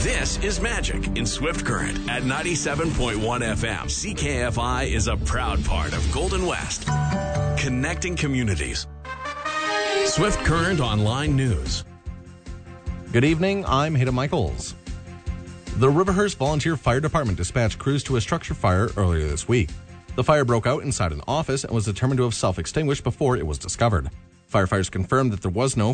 This is Magic in Swift Current at 97.1 FM. CKFI is a proud part of Golden West, connecting communities. Swift Current Online News. Good evening, I'm Hayden Michaels. The Riverhurst Volunteer Fire Department dispatched crews to a structure fire earlier this week. The fire broke out inside an office and was determined to have self-extinguished before it was discovered. Firefighters confirmed that there was no